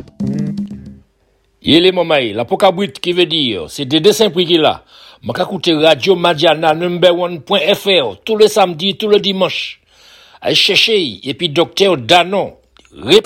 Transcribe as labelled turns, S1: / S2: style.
S1: Il est momay, la pokabrit qui veut dire, c'est des dessins prix qu'il a. M'a écouter Radio Madiana #1.fr tous les samedis, tous les dimanches. Allez chercher, et puis docteur Danon.